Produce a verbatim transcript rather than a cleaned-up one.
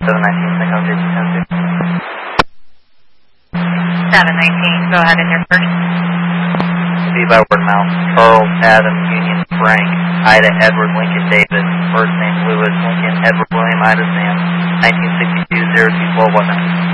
seven nineteen, St. Home, Jason ten two. seven nineteen, go ahead in your search. B by word mouth. Charles, Adam, Union, Frank, Ida, Edward, Lincoln, David. First name Lewis, Lincoln, Edward, William, Ida, Sam. nineteen sixty-two, zero two twelve, one nine.